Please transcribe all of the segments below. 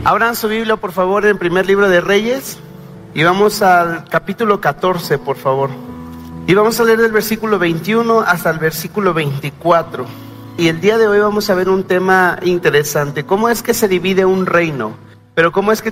Abran su Biblia, por favor, en el primer libro de Reyes. Y vamos al capítulo 14, por favor. Y vamos a leer del versículo 21 hasta el versículo 24. Y el día de hoy vamos a ver un tema interesante. ¿Cómo es que se divide un reino? Pero cómo es que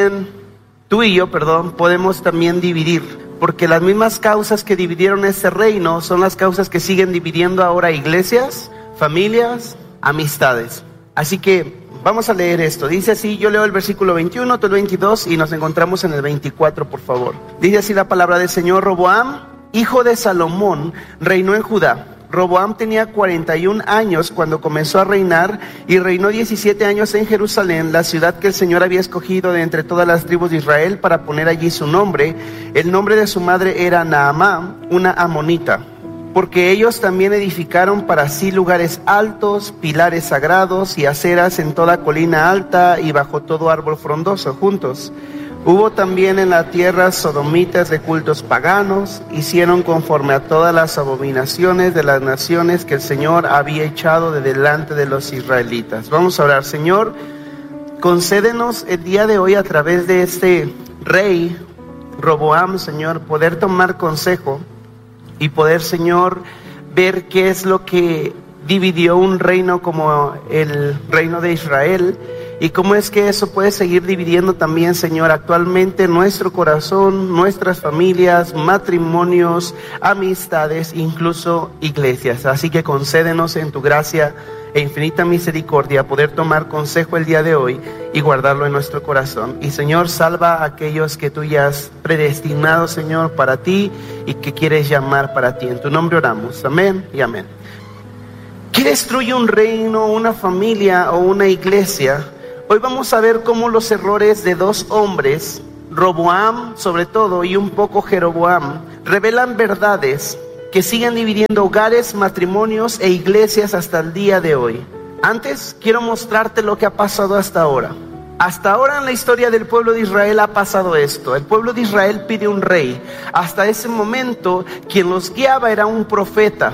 tú y yo, podemos también dividir. Porque las mismas causas que dividieron este reino son las causas que siguen dividiendo ahora iglesias, familias, amistades. Así que vamos a leer esto. Dice así, yo leo el versículo 21, tú el 22 y nos encontramos en el 24, por favor. Dice así la palabra del Señor: Roboam, hijo de Salomón, reinó en Judá. Roboam tenía 41 años cuando comenzó a reinar y reinó 17 años en Jerusalén, la ciudad que el Señor había escogido de entre todas las tribus de Israel para poner allí su nombre. El nombre de su madre era Naamá, una amonita. Porque ellos también edificaron para sí lugares altos, pilares sagrados y aceras en toda colina alta y bajo todo árbol frondoso juntos. Hubo también en la tierra sodomitas de cultos paganos, hicieron conforme a todas las abominaciones de las naciones que el Señor había echado de delante de los israelitas. Vamos a orar. Señor, concédenos el día de hoy a través de este rey Roboam, Señor, poder tomar consejo y poder, Señor, ver qué es lo que dividió un reino como el reino de Israel y cómo es que eso puede seguir dividiendo también, Señor, actualmente nuestro corazón, nuestras familias, matrimonios, amistades, incluso iglesias. Así que concédenos en tu gracia e infinita misericordia poder tomar consejo el día de hoy y guardarlo en nuestro corazón. Y Señor, salva a aquellos que tú ya has predestinado, Señor, para ti y que quieres llamar para ti. En tu nombre oramos. Amén y amén. ¿Qué destruye un reino, una familia o una iglesia? Hoy vamos a ver cómo los errores de dos hombres, Roboam sobre todo y un poco Jeroboam, revelan verdades que siguen dividiendo hogares, matrimonios e iglesias hasta el día de hoy. Antes quiero mostrarte lo que ha pasado hasta ahora. Hasta ahora en la historia del pueblo de Israel ha pasado esto. El pueblo de Israel pide un rey. Hasta ese momento quien los guiaba era un profeta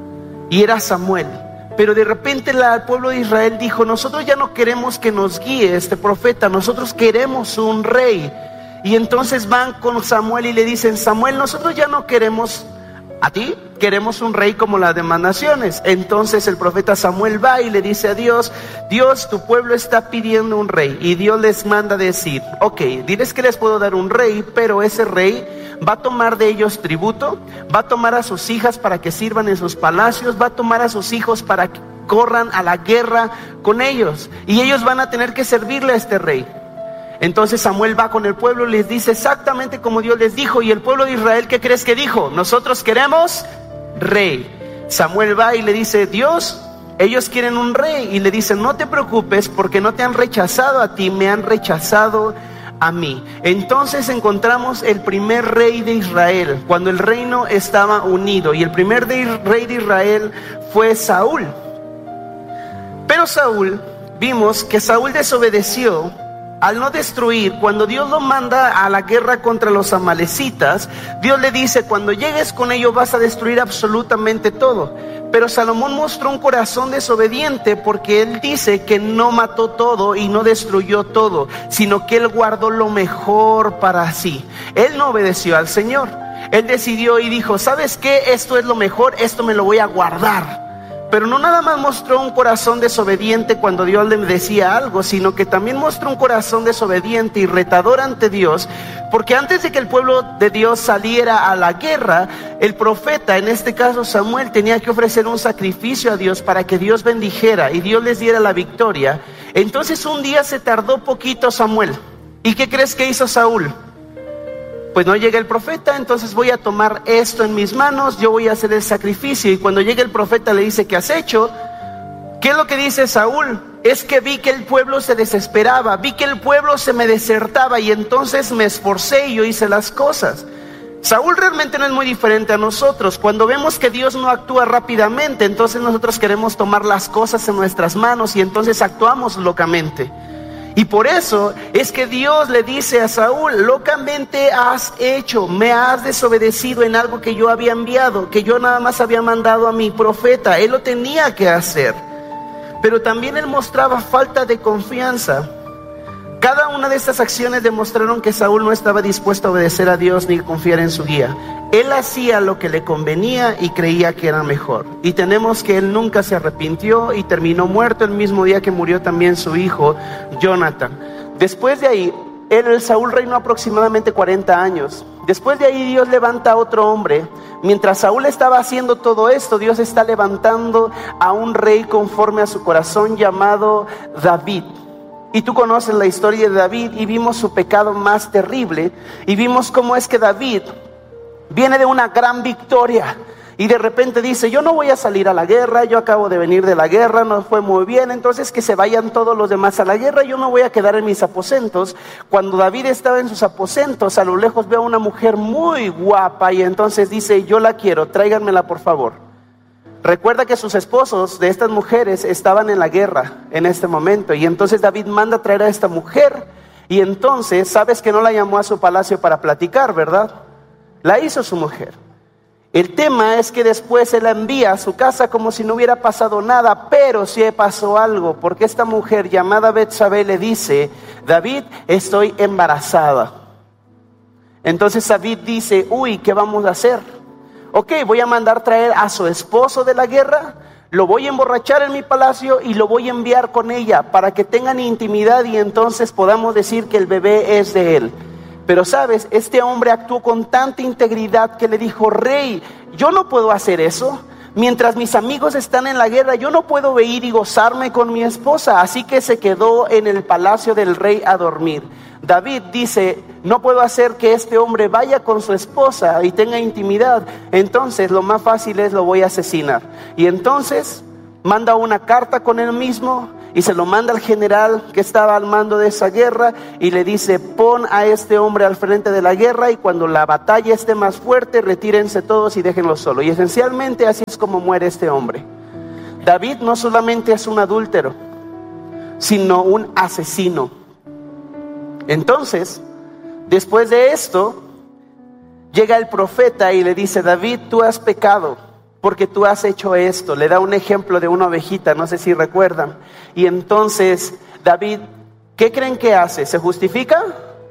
y era Samuel. Pero de repente el pueblo de Israel dijo: nosotros ya no queremos que nos guíe este profeta, nosotros queremos un rey. Y entonces van con Samuel y le dicen: Samuel, nosotros ya no queremos a ti, queremos un rey como las demás naciones. Entonces el profeta Samuel va y le dice a Dios: Dios, tu pueblo está pidiendo un rey. Y Dios les manda decir: ok, diles que les puedo dar un rey, pero ese rey va a tomar de ellos tributo, va a tomar a sus hijas para que sirvan en sus palacios, va a tomar a sus hijos para que corran a la guerra con ellos, y ellos van a tener que servirle a este rey. Entonces Samuel va con el pueblo y les dice exactamente como Dios les dijo. Y el pueblo de Israel, ¿qué crees que dijo? Nosotros queremos rey. Samuel va y le dice: Dios, ellos quieren un rey. Y le dice: no te preocupes, porque no te han rechazado a ti, me han rechazado a mí. Entonces encontramos el primer rey de Israel, cuando el reino estaba unido. Y el primer rey de Israel fue Saúl. Pero vimos que Saúl desobedeció al no destruir. Cuando Dios lo manda a la guerra contra los amalecitas, Dios le dice: cuando llegues con ellos vas a destruir absolutamente todo. Pero Salomón mostró un corazón desobediente, porque él dice que no mató todo y no destruyó todo, sino que él guardó lo mejor para sí. Él no obedeció al Señor. Él decidió y dijo: ¿sabes qué? Esto es lo mejor, esto me lo voy a guardar. Pero no nada más mostró un corazón desobediente cuando Dios le decía algo, sino que también mostró un corazón desobediente y retador ante Dios, porque antes de que el pueblo de Dios saliera a la guerra, el profeta, en este caso Samuel, tenía que ofrecer un sacrificio a Dios para que Dios bendijera y Dios les diera la victoria. Entonces un día se tardó poquito Samuel. ¿Y qué crees que hizo Saúl? Pues no llega el profeta, entonces voy a tomar esto en mis manos, yo voy a hacer el sacrificio. Y cuando llega el profeta le dice: ¿qué has hecho? ¿Qué es lo que dice Saúl? Es que vi que el pueblo se desesperaba, vi que el pueblo se me desertaba, y entonces me esforcé y yo hice las cosas. Saúl realmente no es muy diferente a nosotros. Cuando vemos que Dios no actúa rápidamente, entonces nosotros queremos tomar las cosas en nuestras manos y entonces actuamos locamente. Y por eso es que Dios le dice a Saúl: locamente has hecho, me has desobedecido en algo que yo había enviado, que yo nada más había mandado a mi profeta. Él lo tenía que hacer. Pero también él mostraba falta de confianza. Cada una de estas acciones demostraron que Saúl no estaba dispuesto a obedecer a Dios ni confiar en su guía. Él hacía lo que le convenía y creía que era mejor. Y tenemos que él nunca se arrepintió y terminó muerto el mismo día que murió también su hijo, Jonathan. Después de ahí, Saúl reinó aproximadamente 40 años. Después de ahí Dios levanta a otro hombre. Mientras Saúl estaba haciendo todo esto, Dios está levantando a un rey conforme a su corazón llamado David. Y tú conoces la historia de David y vimos su pecado más terrible. Y vimos cómo es que David viene de una gran victoria y de repente dice: yo no voy a salir a la guerra, yo acabo de venir de la guerra, no fue muy bien, entonces que se vayan todos los demás a la guerra, yo me voy a quedar en mis aposentos. Cuando David estaba en sus aposentos, a lo lejos ve a una mujer muy guapa y entonces dice: yo la quiero, tráiganmela por favor. Recuerda que sus esposos de estas mujeres estaban en la guerra en este momento, y entonces David manda a traer a esta mujer. Y entonces, sabes que no la llamó a su palacio para platicar, ¿verdad? La hizo su mujer. El tema es que después él la envía a su casa como si no hubiera pasado nada, pero sí pasó algo, porque esta mujer llamada Betsabé le dice: David, estoy embarazada. Entonces David dice: uy, ¿qué vamos a hacer? Ok, voy a mandar traer a su esposo de la guerra, lo voy a emborrachar en mi palacio y lo voy a enviar con ella para que tengan intimidad y entonces podamos decir que el bebé es de él. Pero sabes, este hombre actuó con tanta integridad que le dijo: rey, yo no puedo hacer eso. Mientras mis amigos están en la guerra, yo no puedo ir y gozarme con mi esposa. Así que se quedó en el palacio del rey a dormir. David dice: no puedo hacer que este hombre vaya con su esposa y tenga intimidad. Entonces lo más fácil es: lo voy a asesinar. Y entonces manda una carta con él mismo y se lo manda al general que estaba al mando de esa guerra y le dice: pon a este hombre al frente de la guerra y cuando la batalla esté más fuerte, retírense todos y déjenlo solo. Y esencialmente así es como muere este hombre. David no solamente es un adúltero, sino un asesino. Entonces, después de esto, llega el profeta y le dice: David, tú has pecado porque tú has hecho esto. Le da un ejemplo de una ovejita, no sé si recuerdan. Y entonces David, ¿qué creen que hace? ¿Se justifica?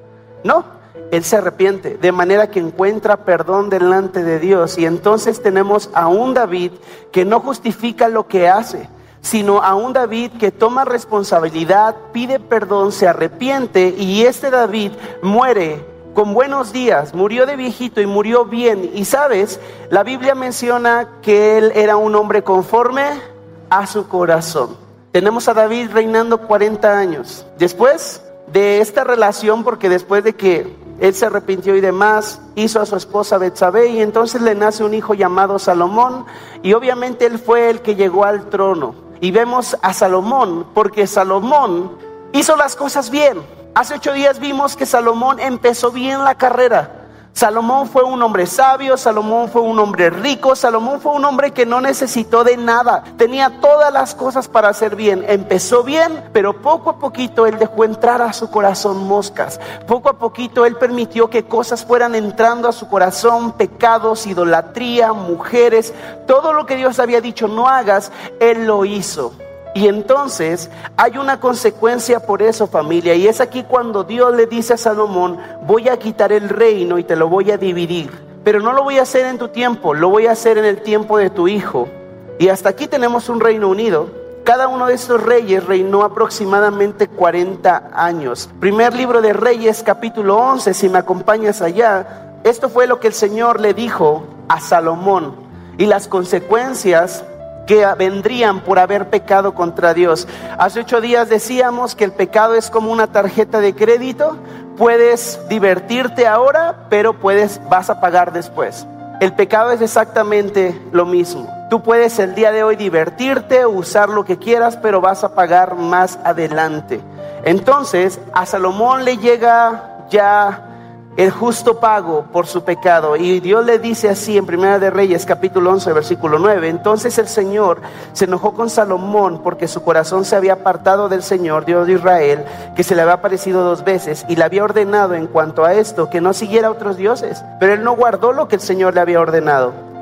No, él se arrepiente, de manera que encuentra perdón delante de Dios. Y entonces tenemos a un David que no justifica lo que hace, sino a un David que toma responsabilidad, pide perdón, se arrepiente. Y este David muere con buenos días, murió de viejito y murió bien. Y sabes, la Biblia menciona que él era un hombre conforme a su corazón. Tenemos a David reinando 40 años. Después de esta relación, porque después de que él se arrepintió y demás, hizo a su esposa Betsabé y entonces le nace un hijo llamado Salomón. Y obviamente él fue el que llegó al trono. Y vemos a Salomón porque Salomón hizo las cosas bien. Hace 8 días vimos que Salomón empezó bien la carrera. Salomón fue un hombre sabio, Salomón fue un hombre rico, Salomón fue un hombre que no necesitó de nada. Tenía todas las cosas para hacer bien. Empezó bien, pero poco a poquito él dejó entrar a su corazón moscas. Poco a poquito él permitió que cosas fueran entrando a su corazón, pecados, idolatría, mujeres. Todo lo que Dios había dicho no hagas, él lo hizo. Y entonces hay una consecuencia por eso, familia, y es aquí cuando Dios le dice a Salomón: voy a quitar el reino y te lo voy a dividir, pero no lo voy a hacer en tu tiempo, lo voy a hacer en el tiempo de tu hijo. Y hasta aquí tenemos un Reino Unido. Cada uno de estos reyes reinó aproximadamente 40 años. Primer libro de Reyes, capítulo 11, si me acompañas allá. Esto fue lo que el Señor le dijo a Salomón y las consecuencias que vendrían por haber pecado contra Dios. Hace 8 días decíamos que el pecado es como una tarjeta de crédito. Puedes divertirte ahora, pero vas a pagar después. El pecado es exactamente lo mismo. Tú puedes el día de hoy divertirte, usar lo que quieras, pero vas a pagar más adelante. Entonces a Salomón le llega ya el justo pago por su pecado. Y Dios le dice así en Primera de Reyes, capítulo 11, versículo 9. Entonces el Señor se enojó con Salomón porque su corazón se había apartado del Señor, Dios de Israel, que se le había aparecido 2 veces, y le había ordenado en cuanto a esto que no siguiera otros dioses. Pero él no guardó lo que el Señor le había ordenado.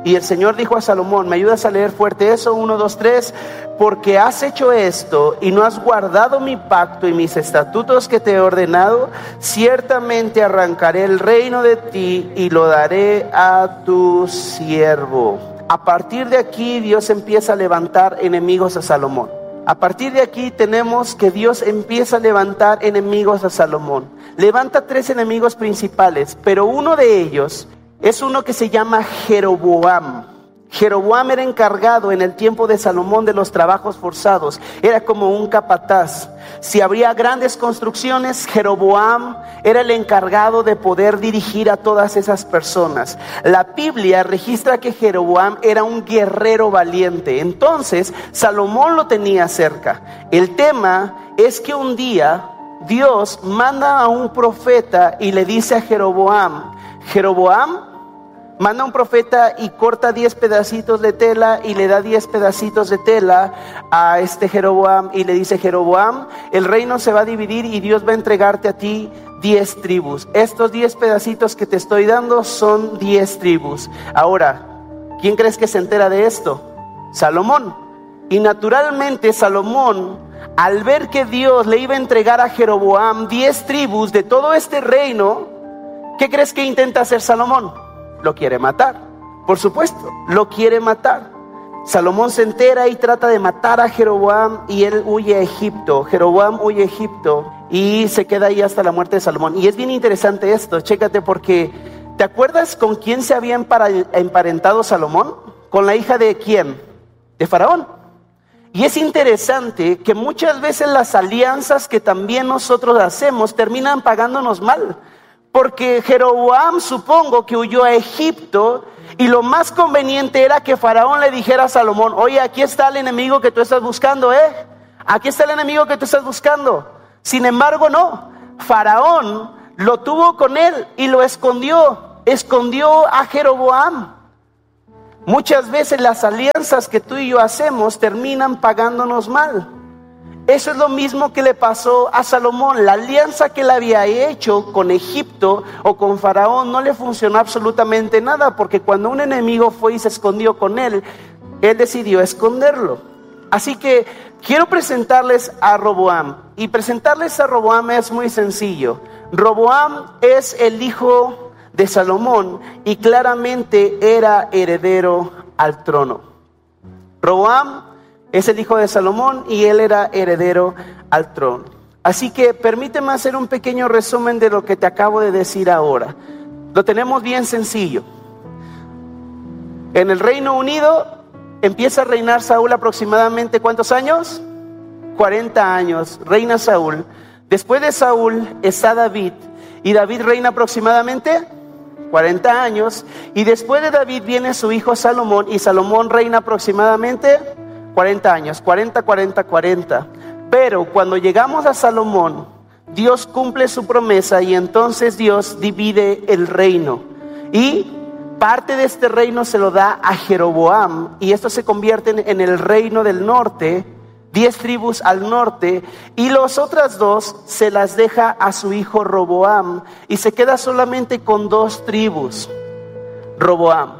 Y el Señor dijo a Salomón, ¿me ayudas a leer fuerte eso? 1, 2, 3. Porque has hecho esto y no has guardado mi pacto y mis estatutos que te he ordenado, ciertamente arrancaré el reino de ti y lo daré a tu siervo. A partir de aquí Dios empieza a levantar enemigos a Salomón. A partir de aquí tenemos que Dios empieza a levantar enemigos a Salomón. Levanta 3 enemigos principales, pero uno de ellos es uno que se llama Jeroboam. Jeroboam era encargado en el tiempo de Salomón de los trabajos forzados. Era como un capataz. Si habría grandes construcciones, Jeroboam era el encargado de poder dirigir a todas esas personas. La Biblia registra que Jeroboam era un guerrero valiente. Entonces, Salomón lo tenía cerca. El tema es que un día Dios manda a un profeta y le dice a Jeroboam, Jeroboam, manda un profeta y corta 10 pedacitos de tela y le da 10 pedacitos de tela a Jeroboam y le dice, Jeroboam, el reino se va a dividir y Dios va a entregarte a ti 10 tribus. Estos 10 pedacitos que te estoy dando son 10 tribus. Ahora, ¿quién crees que se entera de esto? Salomón. Y naturalmente Salomón, al ver que Dios le iba a entregar a Jeroboam 10 tribus de todo este reino, ¿qué crees que intenta hacer Salomón? Lo quiere matar, por supuesto, lo quiere matar. Salomón se entera y trata de matar a Jeroboam y él huye a Egipto. Jeroboam huye a Egipto y se queda ahí hasta la muerte de Salomón. Y es bien interesante esto, chécate, porque ¿te acuerdas con quién se había emparentado Salomón? ¿Con la hija de quién? De Faraón. Y es interesante que muchas veces las alianzas que también nosotros hacemos terminan pagándonos mal. Porque Jeroboam, supongo que huyó a Egipto y lo más conveniente era que Faraón le dijera a Salomón, oye, aquí está el enemigo que tú estás buscando, aquí está el enemigo que tú estás buscando. Sin embargo, no, Faraón lo tuvo con él y lo escondió a Jeroboam. Muchas veces las alianzas que tú y yo hacemos terminan pagándonos mal. Eso es lo mismo que le pasó a Salomón. La alianza que él había hecho con Egipto o con Faraón no le funcionó absolutamente nada, porque cuando un enemigo fue y se escondió con él, él decidió esconderlo. Así que quiero presentarles a Roboam. Y presentarles a Roboam es muy sencillo. Roboam es el hijo de Salomón y claramente era heredero al trono. Roboam es el hijo de Salomón y él era heredero al trono. Así que permíteme hacer un pequeño resumen de lo que te acabo de decir ahora. Lo tenemos bien sencillo. En el Reino Unido empieza a reinar Saúl aproximadamente ¿cuántos años? 40 años, reina Saúl. Después de Saúl está David. Y David reina aproximadamente 40 años. Y después de David viene su hijo Salomón. Y Salomón reina aproximadamente 40 años, 40. Pero cuando llegamos a Salomón, Dios cumple su promesa y entonces Dios divide el reino. Y parte de este reino se lo da a Jeroboam y esto se convierte en el reino del norte, 10 tribus al norte, y las otras 2 se las deja a su hijo Roboam y se queda solamente con 2 tribus, Roboam.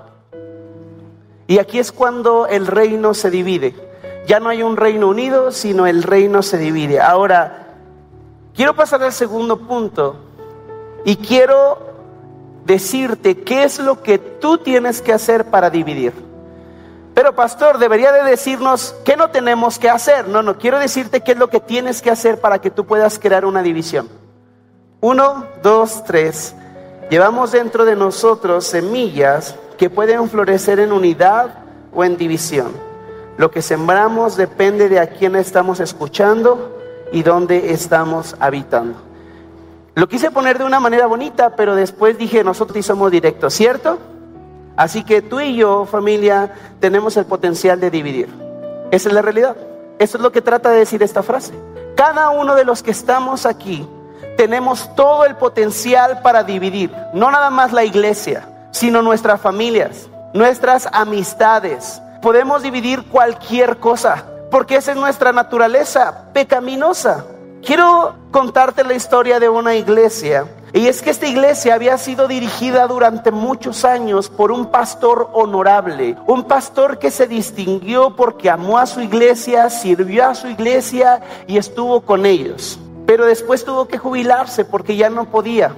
Y aquí es cuando el reino se divide. Ya no hay un Reino Unido, sino el reino se divide. Ahora, quiero pasar al segundo punto y quiero decirte qué es lo que tú tienes que hacer para dividir. Pero pastor, debería de decirnos qué no tenemos que hacer. No, quiero decirte qué es lo que tienes que hacer para que tú puedas crear una división. 1, 2, 3. Llevamos dentro de nosotros semillas que pueden florecer en unidad o en división. Lo que sembramos depende de a quién estamos escuchando y dónde estamos habitando. Lo quise poner de una manera bonita, pero después dije, nosotros sí somos directos, ¿cierto? Así que tú y yo, familia, tenemos el potencial de dividir. Esa es la realidad. Eso es lo que trata de decir esta frase. Cada uno de los que estamos aquí tenemos todo el potencial para dividir. No nada más la iglesia, sino nuestras familias, nuestras amistades. Podemos dividir cualquier cosa, porque esa es nuestra naturaleza pecaminosa. Quiero contarte la historia de una iglesia Y es que esta iglesia había sido dirigida durante muchos años por un pastor honorable, un pastor que se distinguió porque amó a su iglesia, sirvió a su iglesia y estuvo con ellos. Pero después tuvo que jubilarse porque ya no podía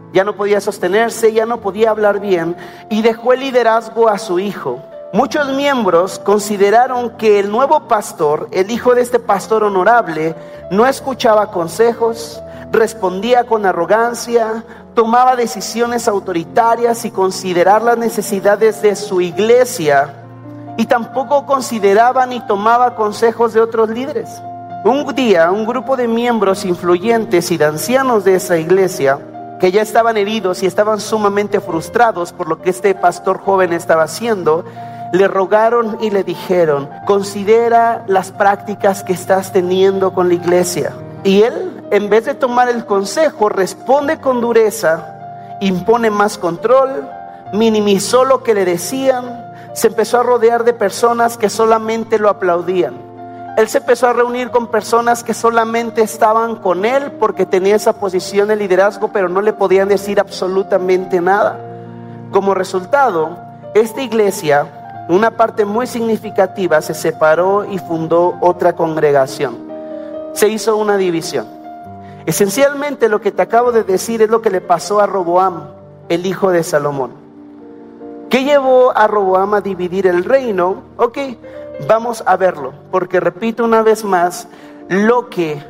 sostenerse, ya no podía hablar bien y dejó el liderazgo a su hijo. Muchos miembros consideraron que el nuevo pastor, el hijo de este pastor honorable, no escuchaba consejos, respondía con arrogancia, tomaba decisiones autoritarias sin considerar las necesidades de su iglesia y tampoco consideraba ni tomaba consejos de otros líderes. Un día, un grupo de miembros influyentes y de ancianos de esa iglesia, que ya estaban heridos y estaban sumamente frustrados por lo que este pastor joven estaba haciendo, le rogaron y le dijeron: considera las prácticas que estás teniendo con la iglesia. Y él, en vez de tomar el consejo, responde con dureza, impone más control, minimizó lo que le decían, se empezó a rodear de personas que solamente lo aplaudían. Él se empezó a reunir con personas que solamente estaban con él porque tenía esa posición de liderazgo, pero no le podían decir absolutamente nada. Como resultado, esta iglesia, una parte muy significativa, se separó y fundó otra congregación. Se hizo una división. Esencialmente lo que te acabo de decir es lo que le pasó a Roboam, el hijo de Salomón. ¿Qué llevó a Roboam a dividir el reino? Vamos a verlo, porque repito una vez más, lo que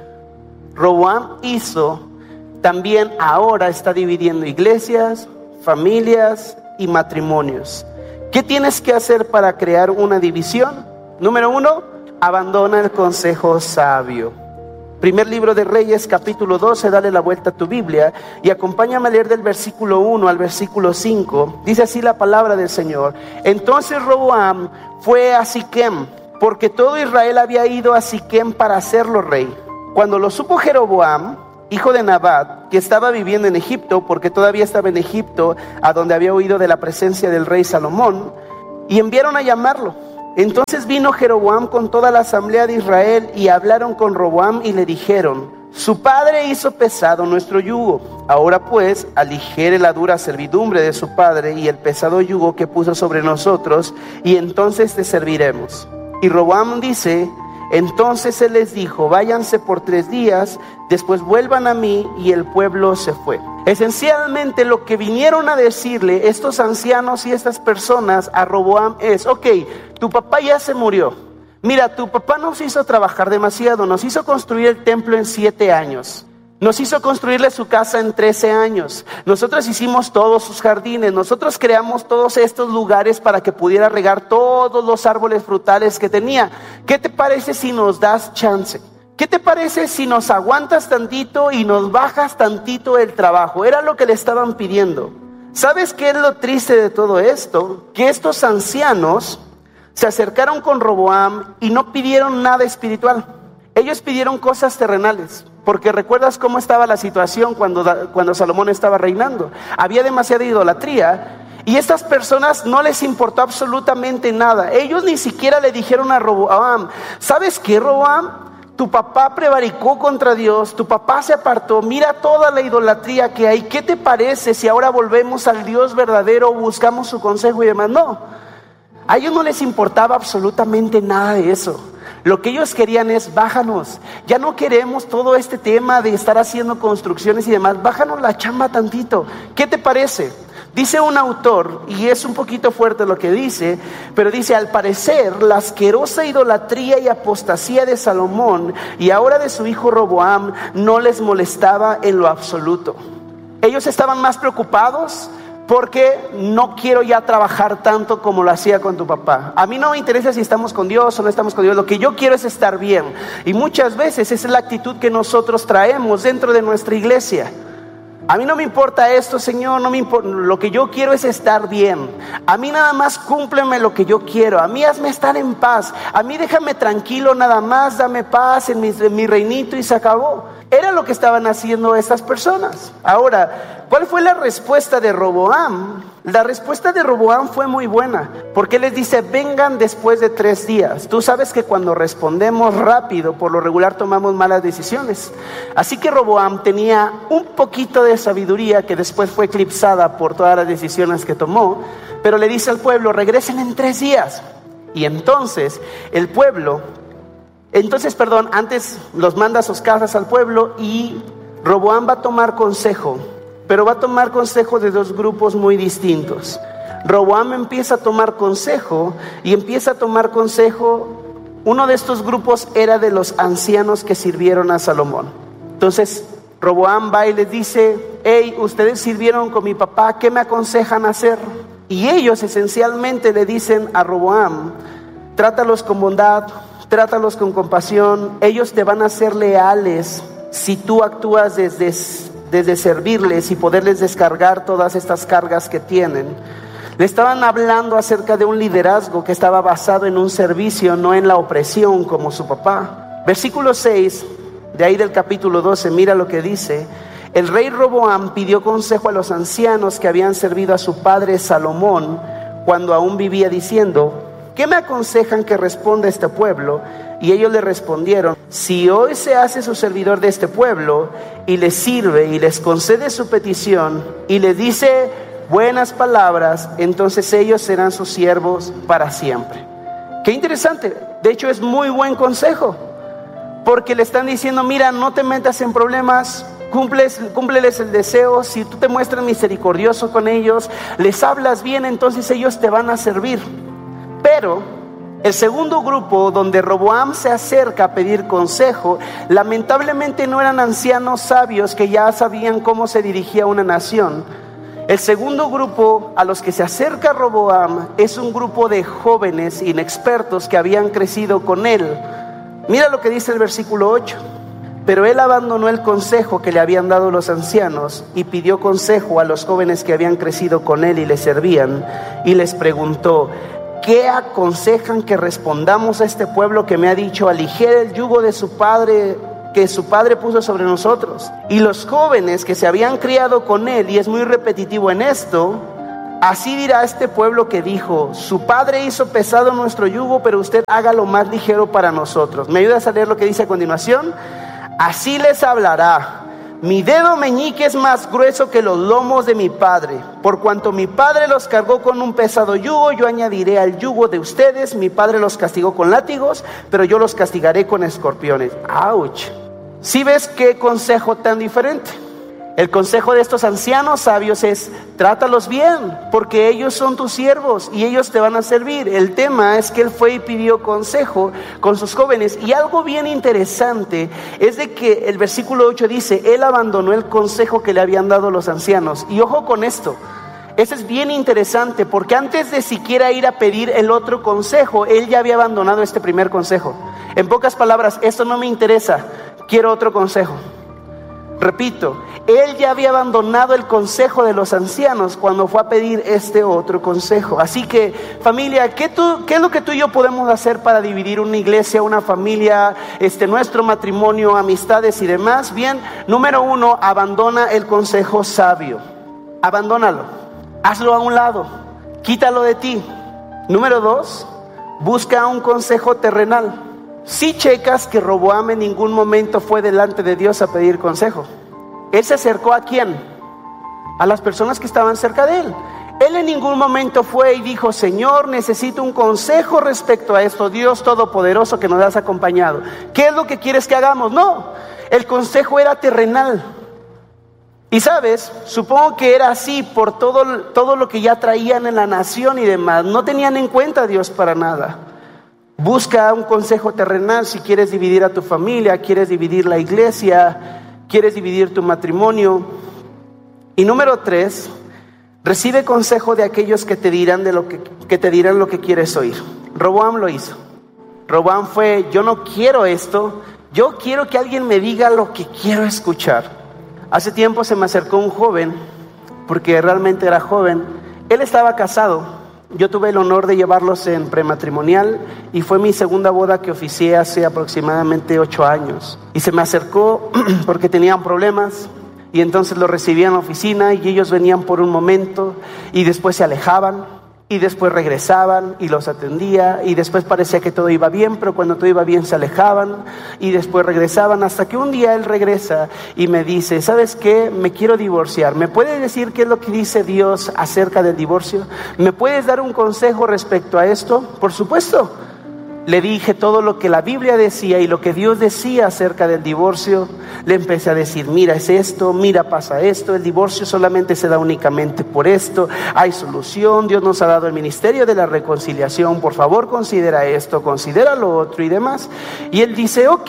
Roboam hizo, también ahora está dividiendo iglesias, familias y matrimonios. ¿Qué tienes que hacer para crear una división? Número 1, abandona el consejo sabio. Primer libro de Reyes, capítulo 12, dale la vuelta a tu Biblia y acompáñame a leer del versículo 1 al versículo 5. Dice así la palabra del Señor: entonces Roboam fue a Siquem, porque todo Israel había ido a Siquem para hacerlo rey. Cuando lo supo Jeroboam, hijo de Nabat, que estaba viviendo en Egipto, porque todavía estaba en Egipto, a donde había huido de la presencia del rey Salomón, y enviaron a llamarlo. Entonces vino Jeroboam con toda la asamblea de Israel y hablaron con Roboam y le dijeron: su padre hizo pesado nuestro yugo. Ahora pues aligere la dura servidumbre de su padre y el pesado yugo que puso sobre nosotros, y entonces te serviremos. Y Roboam dice: entonces él les dijo: váyanse por 3 días, después vuelvan a mí, y el pueblo se fue. Esencialmente lo que vinieron a decirle estos ancianos y estas personas a Roboam es: tu papá ya se murió. Mira, tu papá nos hizo trabajar demasiado, nos hizo construir el templo en 7 años. Nos hizo construirle su casa en 13 años. Nosotros hicimos todos sus jardines. Nosotros creamos todos estos lugares para que pudiera regar todos los árboles frutales que tenía. ¿Qué te parece si nos das chance? ¿Qué te parece si nos aguantas tantito y nos bajas tantito el trabajo? Era lo que le estaban pidiendo. ¿Sabes qué es lo triste de todo esto? Que estos ancianos se acercaron con Roboam y no pidieron nada espiritual. Ellos pidieron cosas terrenales. Porque recuerdas cómo estaba la situación cuando Salomón estaba reinando. Había demasiada idolatría y estas personas no les importó absolutamente nada. Ellos ni siquiera le dijeron a Roboam: ¿sabes qué, Roboam? Tu papá prevaricó contra Dios, tu papá se apartó, mira toda la idolatría que hay. ¿Qué te parece si ahora volvemos al Dios verdadero, buscamos su consejo y demás? No, a ellos no les importaba absolutamente nada de eso. Lo que ellos querían es: bájanos, ya no queremos todo este tema de estar haciendo construcciones y demás, bájanos la chamba tantito. ¿Qué te parece? Dice un autor, y es un poquito fuerte lo que dice, pero dice: al parecer la asquerosa idolatría y apostasía de Salomón y ahora de su hijo Roboam no les molestaba en lo absoluto. Ellos estaban más preocupados porque no quiero ya trabajar tanto como lo hacía con tu papá. A mí no me interesa si estamos con Dios o no estamos con Dios. Lo que yo quiero es estar bien. Y muchas veces esa es la actitud que nosotros traemos dentro de nuestra iglesia. A mí no me importa esto, Señor, no me importa. Lo que yo quiero es estar bien. A mí nada más cúmpleme lo que yo quiero. A mí hazme estar en paz. A mí déjame tranquilo nada más, dame paz en mi reinito y se acabó. Era Era lo que estaban haciendo estas personas. Ahora, ¿cuál fue la respuesta de Roboam? La respuesta de Roboam fue muy buena, porque les dice, vengan después de 3 días. Tú sabes que cuando respondemos rápido, por lo regular tomamos malas decisiones. Así que Roboam tenía un poquito de sabiduría que después fue eclipsada por todas las decisiones que tomó, pero le dice al pueblo, regresen en 3 días. Y entonces el pueblo, antes los manda a sus casas al pueblo, y Roboam va a tomar consejo, pero va a tomar consejo de 2 grupos muy distintos. Roboam empieza a tomar consejo, uno de estos grupos era de los ancianos que sirvieron a Salomón. Entonces Roboam va y les dice, hey, ustedes sirvieron con mi papá, ¿qué me aconsejan hacer? Y ellos esencialmente le dicen a Roboam, trátalos con bondad, trátalos con compasión, ellos te van a ser leales si tú actúas desde servirles y poderles descargar todas estas cargas que tienen. Le estaban hablando acerca de un liderazgo que estaba basado en un servicio, no en la opresión como su papá. Versículo 6, de ahí del capítulo 12, mira lo que dice. El rey Roboam pidió consejo a los ancianos que habían servido a su padre Salomón cuando aún vivía, diciendo, ¿qué me aconsejan que responda este pueblo? Y ellos le respondieron, si hoy se hace su servidor de este pueblo y les sirve y les concede su petición y les dice buenas palabras, entonces ellos serán sus siervos para siempre. Qué interesante, de hecho es muy buen consejo, porque le están diciendo, mira, no te metas en problemas, cúmpleles el deseo. Si tú te muestras misericordioso con ellos, les hablas bien, entonces ellos te van a servir. Pero el segundo grupo, donde Roboam se acerca a pedir consejo, lamentablemente no eran ancianos sabios que ya sabían cómo se dirigía una nación. El segundo grupo a los que se acerca Roboam es un grupo de jóvenes inexpertos que habían crecido con él. Mira lo que dice el versículo 8. Pero él abandonó el consejo que le habían dado los ancianos y pidió consejo a los jóvenes que habían crecido con él y le servían, y les preguntó, ¿qué aconsejan que respondamos a este pueblo que me ha dicho, aligere el yugo de su padre, que su padre puso sobre nosotros? Y los jóvenes que se habían criado con él, y es muy repetitivo en esto, así dirá este pueblo que dijo, su padre hizo pesado nuestro yugo, pero usted hágalo más ligero para nosotros. ¿Me ayudas a leer lo que dice a continuación? Así les hablará, mi dedo meñique es más grueso que los lomos de mi padre. Por cuanto mi padre los cargó con un pesado yugo, yo añadiré al yugo de ustedes. Mi padre los castigó con látigos, pero yo los castigaré con escorpiones. ¡Auch! ¿Sí ves qué consejo tan diferente? El consejo de estos ancianos sabios es, trátalos bien, porque ellos son tus siervos y ellos te van a servir. El tema es que él fue y pidió consejo con sus jóvenes. Y algo bien interesante es de que el versículo 8 dice, él abandonó el consejo que le habían dado los ancianos. Y ojo con esto, eso es bien interesante, porque antes de siquiera ir a pedir el otro consejo, él ya había abandonado este primer consejo. En pocas palabras, esto no me interesa, quiero otro consejo. Repito, él ya había abandonado el consejo de los ancianos cuando fue a pedir este otro consejo. Así que, familia, ¿qué es lo que tú y yo podemos hacer para dividir una iglesia, una familia, nuestro matrimonio, amistades y demás? Bien, número 1, abandona el consejo sabio. Abandónalo, hazlo a un lado, quítalo de ti. Número 2, busca un consejo terrenal. Si checas que Roboam en ningún momento fue delante de Dios a pedir consejo. Él se acercó ¿a quién? A las personas que estaban cerca de él. Él en ningún momento fue y dijo, Señor, necesito un consejo respecto a esto, Dios Todopoderoso que nos has acompañado. ¿Qué es lo que quieres que hagamos? No, el consejo era terrenal. Y sabes, supongo que era así por todo lo que ya traían en la nación y demás. No tenían en cuenta a Dios para nada. Busca un consejo terrenal si quieres dividir a tu familia, quieres dividir la iglesia, quieres dividir tu matrimonio. Y número 3, recibe consejo de aquellos que te dirán lo que quieres oír. Roboam lo hizo. Roboam fue, yo no quiero esto, yo quiero que alguien me diga lo que quiero escuchar. Hace tiempo se me acercó un joven, porque realmente era joven. Él estaba casado Yo tuve el honor de llevarlos en prematrimonial y fue mi segunda boda que oficié hace aproximadamente 8 años. Y se me acercó porque tenían problemas y entonces los recibí en la oficina y ellos venían por un momento y después se alejaban. Y después regresaban y los atendía y después parecía que todo iba bien, pero cuando todo iba bien se alejaban y después regresaban, hasta que un día él regresa y me dice: ¿sabes qué? Me quiero divorciar. ¿Me puedes decir qué es lo que dice Dios acerca del divorcio? ¿Me puedes dar un consejo respecto a esto? Por supuesto. Le dije todo lo que la Biblia decía y lo que Dios decía acerca del divorcio. Le empecé a decir: mira, es esto, mira, pasa esto, el divorcio solamente se da únicamente por esto, hay solución, Dios nos ha dado el ministerio de la reconciliación, por favor considera esto, considera lo otro y demás. Y él dice: ok,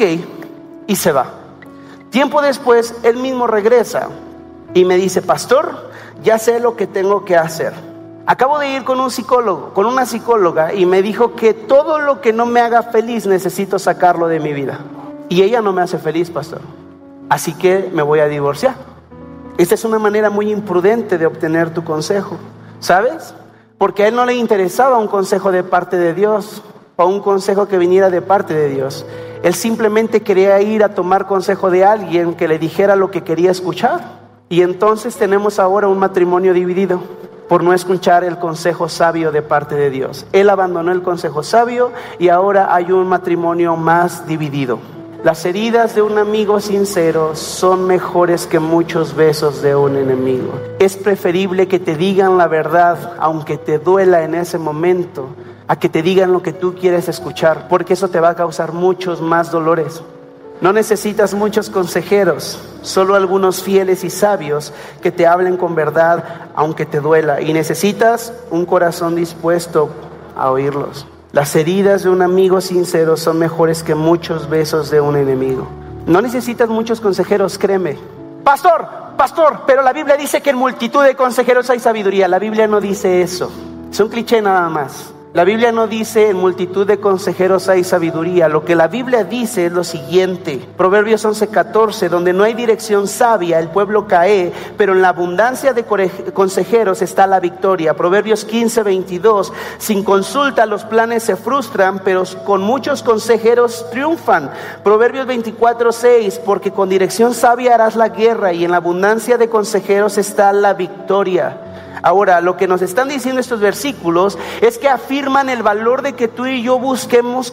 y se va. Tiempo después, él mismo regresa y me dice: pastor, ya sé lo que tengo que hacer. Acabo de ir con un psicólogo, con una psicóloga, y me dijo que todo lo que no me haga feliz necesito sacarlo de mi vida. Y ella no me hace feliz, pastor. Así que me voy a divorciar. Esta es una manera muy imprudente de obtener tu consejo, ¿sabes? Porque a él no le interesaba un consejo de parte de Dios o un consejo que viniera de parte de Dios. Él simplemente quería ir a tomar consejo de alguien que le dijera lo que quería escuchar. Y entonces tenemos ahora un matrimonio dividido por no escuchar el consejo sabio de parte de Dios. Él abandonó el consejo sabio y ahora hay un matrimonio más dividido. Las heridas de un amigo sincero son mejores que muchos besos de un enemigo. Es preferible que te digan la verdad, aunque te duela en ese momento, a que te digan lo que tú quieres escuchar, porque eso te va a causar muchos más dolores. No necesitas muchos consejeros, solo algunos fieles y sabios que te hablen con verdad, aunque te duela. Y necesitas un corazón dispuesto a oírlos. Las heridas de un amigo sincero son mejores que muchos besos de un enemigo. No necesitas muchos consejeros, créeme. Pastor, pero la Biblia dice que en multitud de consejeros hay sabiduría. La Biblia no dice eso. Es un cliché nada más. La Biblia no dice en multitud de consejeros hay sabiduría. Lo que la Biblia dice es lo siguiente. Proverbios 11:14, donde no hay dirección sabia, el pueblo cae, pero en la abundancia de consejeros está la victoria. Proverbios 15:22, sin consulta los planes se frustran, pero con muchos consejeros triunfan. Proverbios 24:6, porque con dirección sabia harás la guerra y en la abundancia de consejeros está la victoria. Ahora, lo que nos están diciendo estos versículos es que afirman el valor de que tú y yo busquemos